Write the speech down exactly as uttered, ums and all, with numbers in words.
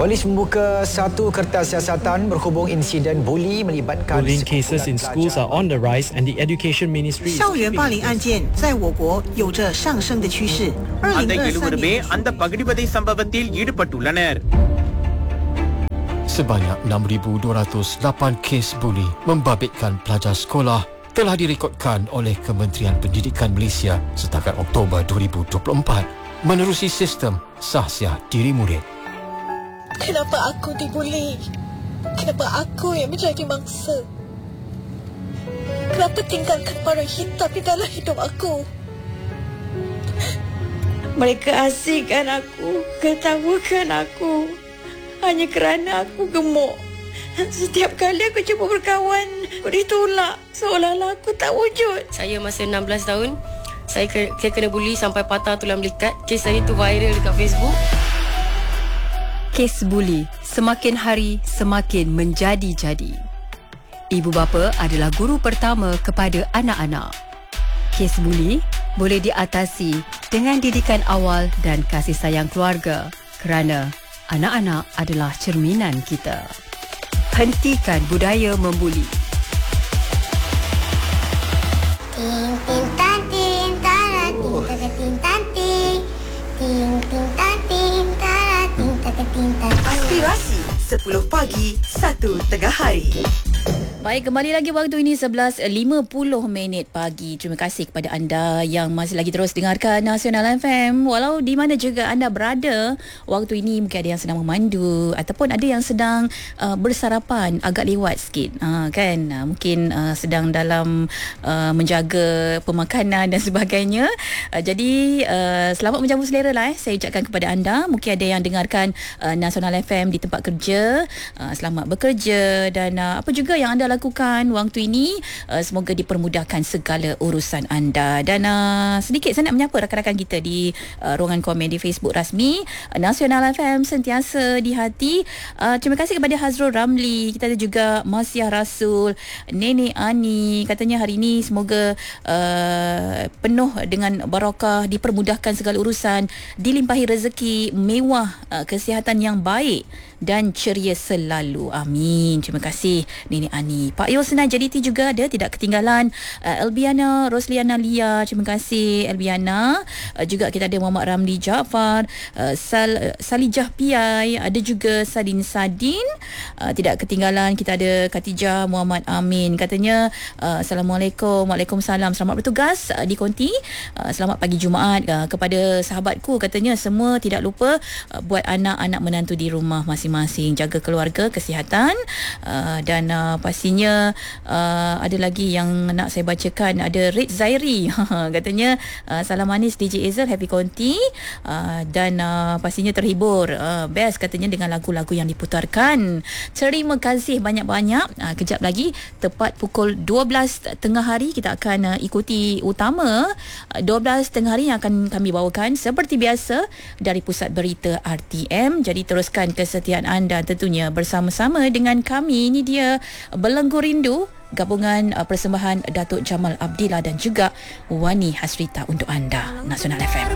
Polis membuka satu kertas siasatan berhubung insiden buli melibatkan Bullying cases in schools are on the rise, and the Education Ministry is 校园霸凌案件在我国有着上升的趋势。 அந்த எழுபது பேர் அந்த பகிடிவதை சம்பவத்தில் ஈடுபட்டுள்ளனர். Sebanyak enam ribu dua ratus lapan kes buli membabitkan pelajar sekolah telah direkodkan oleh Kementerian Pendidikan Malaysia setakat Oktober dua ribu dua puluh empat menerusi sistem sahsiah diri murid. Kenapa aku dibuli? Kenapa aku yang menjadi mangsa? Kenapa tinggalkan para hitam di dalam hidup aku? Mereka asingkan aku, ketawakan aku hanya kerana aku gemuk. Setiap kali aku cuba berkawan, aku ditolak seolah-olah aku tak wujud. Saya masa enam belas tahun, saya kena, saya kena buli sampai patah tulang belikat. Kes saya tu viral dekat Facebook. Kes buli semakin hari semakin menjadi-jadi. Ibu bapa adalah guru pertama kepada anak-anak. Kes buli boleh diatasi dengan didikan awal dan kasih sayang keluarga, kerana anak-anak adalah cerminan kita. Hentikan budaya membuli. Ting ting tan ting tara ting tara ting tan ting ting ting tan ting tara ting tara ting tan. Aspirasi sepuluh pagi, satu tengah hari. Baik, kembali lagi waktu ini sebelas lima puluh minit pagi. Terima kasih kepada anda yang masih lagi terus dengarkan Nasional F M. Walau di mana juga anda berada, waktu ini mungkin ada yang sedang memandu ataupun ada yang sedang uh, bersarapan agak lewat sikit. Uh, kan? Uh, mungkin uh, sedang dalam uh, menjaga pemakanan dan sebagainya. Uh, jadi, uh, selamat menjamu selera lah. Eh. Saya ucapkan kepada anda. Mungkin ada yang dengarkan uh, Nasional F M di tempat kerja. Uh, selamat bekerja dan uh, apa juga yang anda lakukan waktu ini, uh, semoga dipermudahkan segala urusan anda. Dan uh, sedikit saya nak menyapa rakan-rakan kita di uh, ruangan komen di Facebook rasmi uh, Nasional F M sentiasa di hati. Uh, terima kasih kepada Hazrul Ramli. Kita ada juga Masiah Rasul, Nenek Ani, katanya hari ini semoga uh, penuh dengan barakah, dipermudahkan segala urusan, dilimpahi rezeki mewah, uh, kesihatan yang baik dan ceria selalu. Amin. Terima kasih Nenek Ani. Pak Yosna J D T juga ada, tidak ketinggalan. uh, Elbiana Rosliana Lia, terima kasih Elbiana. uh, Juga kita ada Muhammad Ramli Jaafar, uh, Sal, uh, Salijah Piai, ada juga Sadin Sadin. uh, Tidak ketinggalan kita ada Khatijah Muhammad Amin, katanya uh, Assalamualaikum. Waalaikumsalam, selamat bertugas uh, di konti. uh, Selamat pagi Jumaat uh, kepada sahabatku, katanya semua tidak lupa uh, buat anak-anak menantu di rumah masing-masing, jaga keluarga, kesihatan, uh, dan uh, pastinya uh, ada lagi yang nak saya bacakan. Ada Red Zairi katanya uh, salam manis D J Ezel, happy konti, uh, dan uh, pastinya terhibur, uh, best katanya dengan lagu-lagu yang diputarkan. Terima kasih banyak-banyak. uh, Kejap lagi tepat pukul dua belas tengah hari kita akan uh, ikuti utama uh, dua belas tengah hari yang akan kami bawakan seperti biasa dari Pusat Berita R T M. Jadi teruskan kesetiaan anda tentunya bersama-sama dengan kami. Ini dia Belenggu Rindu, gabungan uh, persembahan Datuk Jamal Abdillah dan juga Wani Hasrita untuk anda. Nasional F M.